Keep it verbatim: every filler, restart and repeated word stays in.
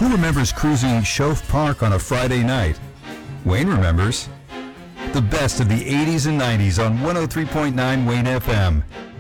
Who remembers cruising Shove Park on a Friday night? Wayne remembers. The best of the eighties and nineties on one oh three point nine Wayne F M.